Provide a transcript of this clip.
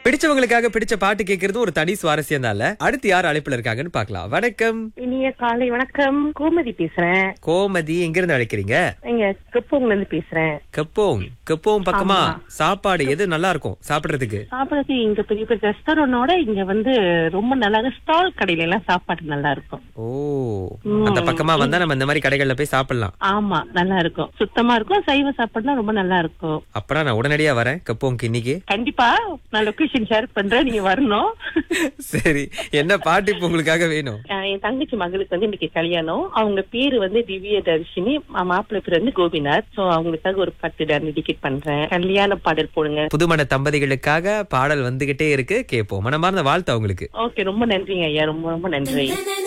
பிடிச்சவங்களுக்காக பிடிச்ச பாட்டு கேட்கறது ஒரு தனி சுவாரஸ்யம் தான்ல. அடுத்து யார் அழைப்புல இருக்காங்கன்னு பாக்கலாம். வணக்கம். இனிய காலை வணக்கம். கோமதி பேசுறேன். கோமதி, எங்க இருந்து அழைக்கிறீங்க? இங்க கப்போங்ல இருந்து பேசுறேன். கப்போங் பக்கமா சாப்பாடு எது நல்லா இருக்கும் சாப்பிடுறதுக்கு? சாப்பிடறதுக்கு இங்க பெரிய பெரிய ரெஸ்டாரண்டோட இங்க ரொம்ப நல்லா ஸ்டால் கடையில எல்லாம் சாப்பாடு நல்லா இருக்கும். ஓ, அந்த பக்கமா வந்தா நம்ம இந்த மாதிரி கடைகள்ல போய் சாப்பிடலாம். ஆமா, நல்லா இருக்கும், சுத்தமா இருக்கும். சைவ சாப்பாடுனா ரொம்ப நல்லா இருக்கும். அப்புறம் நான் உடனடியா வரேன் கப்போங்க்கு இன்னைக்கு. கண்டிப்பா நான் லொகேஷன் ஷேர் பண்றேன், நீங்க வரணும். சரி, என்ன பாட்டு இப்ப உங்களுக்காக வேணும்? என் தங்கச்சி மகளுக்கு இன்னைக்கு கல்யாணம். அவங்க பேரு திவ்ய தர்ஷினி, மாப்பிள்ளை பேரு கோபிநாத். சோ அவங்களுக்காக ஒரு பாட்டு டெடிகேட் பண்றேன். கல்யாண பாடல் போடுங்க. புதுமண தம்பதிகளுக்காக பாடல் வந்துகிட்டே இருக்கு, கேட்போம். மனமார்ந்த வாழ்த்து அவங்களுக்கு. ஓகே, ரொம்ப நன்றிங்க ஐயா, ரொம்ப ரொம்ப நன்றி.